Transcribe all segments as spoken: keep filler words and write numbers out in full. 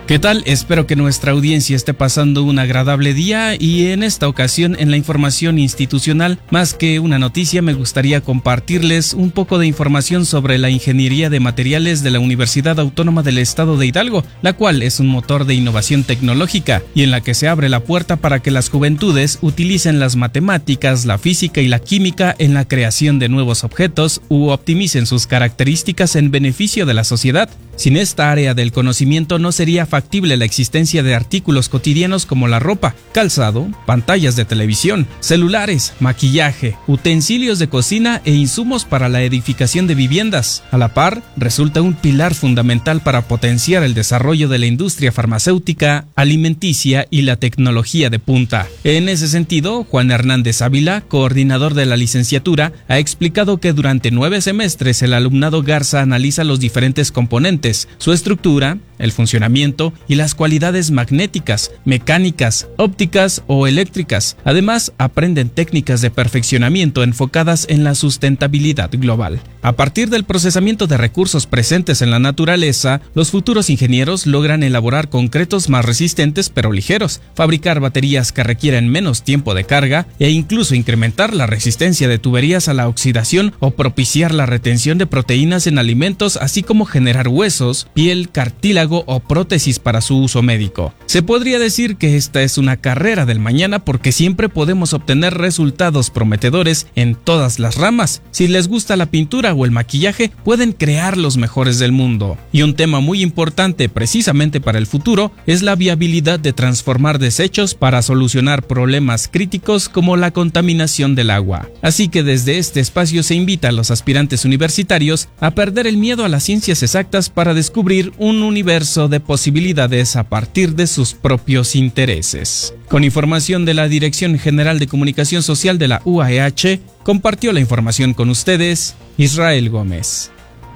¿Qué tal? Espero que nuestra audiencia esté pasando un agradable día y en esta ocasión en la información institucional, más que una noticia, me gustaría compartirles un poco de información sobre la ingeniería de materiales de la Universidad Autónoma del Estado de Hidalgo, la cual es un motor de innovación tecnológica y en la que se abre la puerta para que las juventudes utilicen las matemáticas, la física y la química en la creación de nuevos objetos u optimicen sus características en beneficio de la sociedad. Sin esta área del conocimiento no sería factible la existencia de artículos cotidianos como la ropa, calzado, pantallas de televisión, celulares, maquillaje, utensilios de cocina e insumos para la edificación de viviendas. A la par, resulta un pilar fundamental para potenciar el desarrollo de la industria farmacéutica, alimenticia y la tecnología de punta. En ese sentido, Juan Hernández Ávila, coordinador de la licenciatura, ha explicado que durante nueve semestres el alumnado Garza analiza los diferentes componentes, su estructura, el funcionamiento y las cualidades magnéticas, mecánicas, ópticas o eléctricas. Además, aprenden técnicas de perfeccionamiento enfocadas en la sustentabilidad global. A partir del procesamiento de recursos presentes en la naturaleza, los futuros ingenieros logran elaborar concretos más resistentes pero ligeros, fabricar baterías que requieren menos tiempo de carga e incluso incrementar la resistencia de tuberías a la oxidación o propiciar la retención de proteínas en alimentos, así como generar huesos, piel, cartílago o prótesis para su uso médico. Se podría decir que esta es una carrera del mañana porque siempre podemos obtener resultados prometedores en todas las ramas. Si les gusta la pintura o el maquillaje, pueden crear los mejores del mundo. Y un tema muy importante precisamente para el futuro es la viabilidad de transformar desechos para solucionar problemas críticos como la contaminación del agua. Así que desde este espacio se invita a los aspirantes universitarios a perder el miedo a las ciencias exactas para descubrir un universo de posibilidades a partir de sus propios intereses. Con información de la Dirección General de Comunicación Social de la U A E H, compartió la información con ustedes Israel Gómez.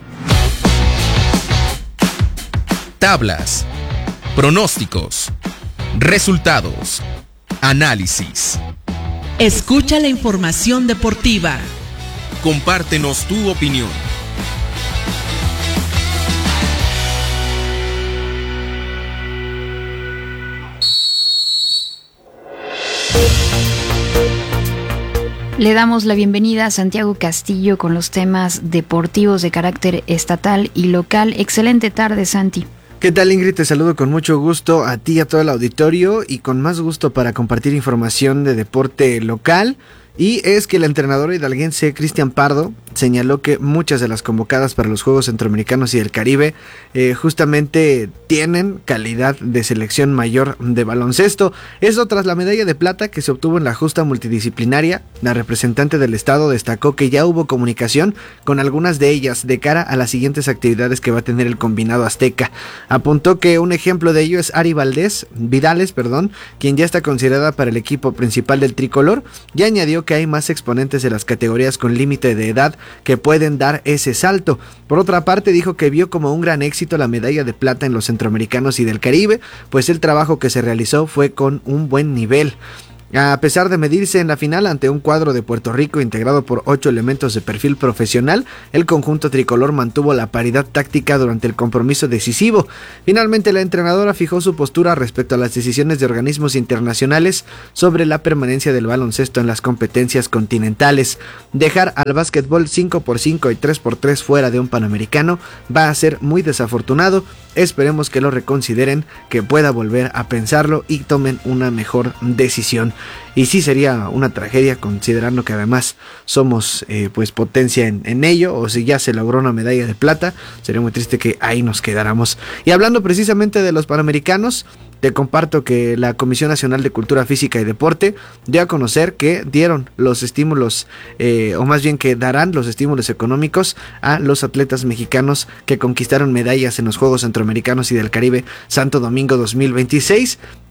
Tablas, pronósticos, resultados, análisis. Escucha la información deportiva. Compártenos tu opinión. Le damos la bienvenida a Santiago Castillo con los temas deportivos de carácter estatal y local. Excelente tarde, Santi. ¿Qué tal, Ingrid? Te saludo con mucho gusto a ti y a todo el auditorio y con más gusto para compartir información de deporte local. Y es que el entrenador hidalguense Cristian Pardo señaló que muchas de las convocadas para los Juegos Centroamericanos y del Caribe eh, justamente tienen calidad de selección mayor de baloncesto. Esto tras la medalla de plata que se obtuvo en la justa multidisciplinaria. La representante del estado destacó que ya hubo comunicación con algunas de ellas de cara a las siguientes actividades que va a tener el combinado azteca. Apuntó que un ejemplo de ello es Ari Valdés, Vidales, perdón, quien ya está considerada para el equipo principal del tricolor, y añadió que hay más exponentes de las categorías con límite de edad que pueden dar ese salto. Por otra parte, dijo que vio como un gran éxito la medalla de plata en los centroamericanos y del Caribe, pues el trabajo que se realizó fue con un buen nivel. A pesar de medirse en la final ante un cuadro de Puerto Rico integrado por ocho elementos de perfil profesional, el conjunto tricolor mantuvo la paridad táctica durante el compromiso decisivo. Finalmente, la entrenadora fijó su postura respecto a las decisiones de organismos internacionales sobre la permanencia del baloncesto en las competencias continentales. Dejar al básquetbol cinco por cinco y tres por tres fuera de un Panamericano va a ser muy desafortunado. Esperemos que lo reconsideren, que pueda volver a pensarlo y tomen una mejor decisión. Y sí sería una tragedia, considerando que además somos eh, pues potencia en, en ello, o si ya se logró una medalla de plata, sería muy triste que ahí nos quedáramos. Y hablando precisamente de los Panamericanos, te comparto que la Comisión Nacional de Cultura Física y Deporte dio a conocer que dieron los estímulos, eh, o más bien que darán los estímulos económicos a los atletas mexicanos que conquistaron medallas en los Juegos Centroamericanos y del Caribe Santo Domingo dos mil veintiséis.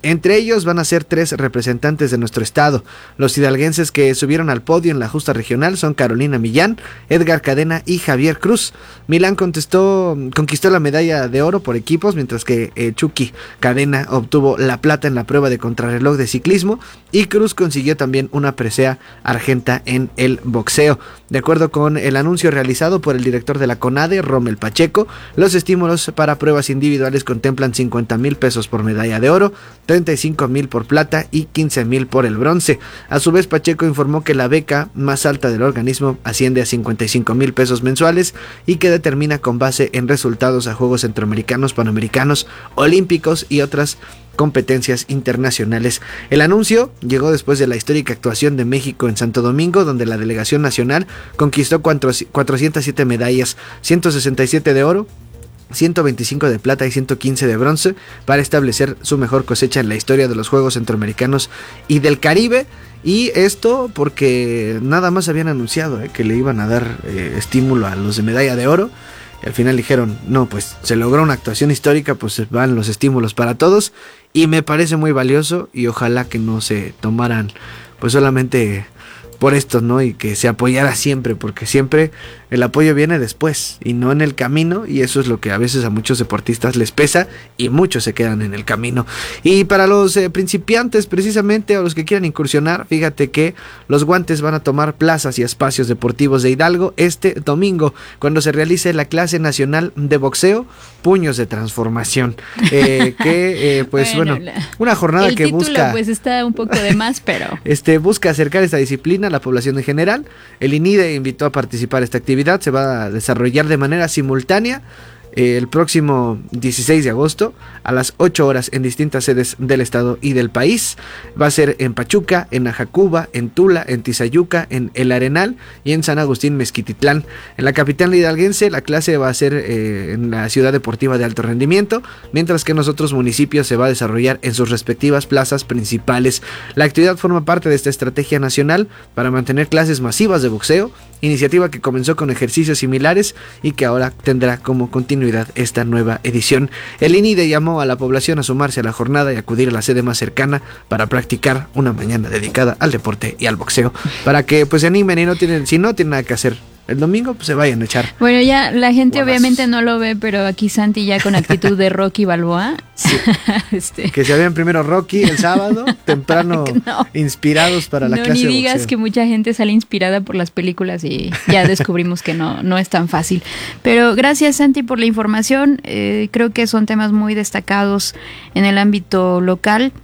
Entre ellos van a ser tres representantes de nuestro estado. Los hidalguenses que subieron al podio en la justa regional son Carolina Millán, Edgar Cadena y Javier Cruz. Milán contestó, conquistó la medalla de oro por equipos, mientras que eh, Chucky Cadena obtuvo la plata en la prueba de contrarreloj de ciclismo y Cruz consiguió también una presea argenta en el boxeo. De acuerdo con el anuncio realizado por el director de la CONADE, Rommel Pacheco, los estímulos para pruebas individuales contemplan cincuenta mil pesos por medalla de oro, treinta y cinco mil por plata y quince mil por el bronce. A su vez, Pacheco informó que la beca más alta del organismo asciende a cincuenta y cinco mil pesos mensuales y que determina con base en resultados a Juegos Centroamericanos, Panamericanos, Olímpicos y otras competencias internacionales. El anuncio llegó después de la histórica actuación de México en Santo Domingo, donde la delegación nacional conquistó cuatrocientas siete medallas, ciento sesenta y siete de oro, ciento veinticinco de plata y ciento quince de bronce, para establecer su mejor cosecha en la historia de los Juegos Centroamericanos y del Caribe. Y esto porque nada más habían anunciado eh, que le iban a dar eh, estímulo a los de medalla de oro. Y al final dijeron, no, pues se logró una actuación histórica, pues van los estímulos para todos. Y me parece muy valioso y ojalá que no se tomaran pues solamente por esto, ¿no? Y que se apoyara siempre, porque siempre el apoyo viene después y no en el camino, y eso es lo que a veces a muchos deportistas les pesa y muchos se quedan en el camino. Y para los eh, principiantes precisamente, o los que quieran incursionar, fíjate que los guantes van a tomar plazas y espacios deportivos de Hidalgo este domingo, cuando se realice la clase nacional de boxeo Puños de Transformación, eh, que eh, pues bueno, bueno la, una jornada el que título, busca pues está un poco de más, pero este busca acercar esta disciplina a la población en general. El I N I D E invitó a participar en esta actividad. Se va a desarrollar de manera simultánea eh, el próximo dieciséis de agosto a las ocho horas en distintas sedes del estado y del país. Va a ser en Pachuca, en Ajacuba, en Tula, en Tizayuca, en El Arenal y en San Agustín Mezquititlán. En la capital hidalguense la clase va a ser eh, en la ciudad deportiva de alto rendimiento, mientras que en los otros municipios se va a desarrollar en sus respectivas plazas principales. La actividad forma parte de esta estrategia nacional para mantener clases masivas de boxeo, iniciativa que comenzó con ejercicios similares y que ahora tendrá como continuidad esta nueva edición. El I N I D E llamó a la población a sumarse a la jornada y acudir a la sede más cercana para practicar una mañana dedicada al deporte y al boxeo, para que pues se animen y no tienen, si no tienen nada que hacer el domingo, pues se vayan a echar. Bueno, ya la gente guamazos. Obviamente no lo ve, pero aquí Santi ya con actitud de Rocky Balboa. Sí. este. Que se vean primero Rocky el sábado, temprano, no. inspirados para la no, clase de boxeo. Ni digas que mucha gente sale inspirada por las películas y ya descubrimos que no, no es tan fácil. Pero gracias, Santi, por la información. Eh, creo que son temas muy destacados en el ámbito local.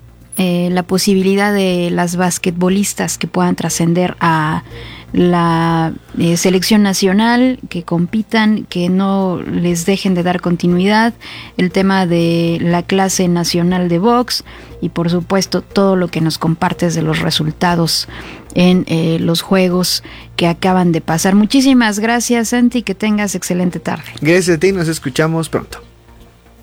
Eh, la posibilidad de las basquetbolistas que puedan trascender a la eh, selección nacional, que compitan, que no les dejen de dar continuidad, el tema de la clase nacional de box y por supuesto todo lo que nos compartes de los resultados en eh, los juegos que acaban de pasar. Muchísimas gracias, Santi, que tengas excelente tarde. Gracias a ti, nos escuchamos pronto.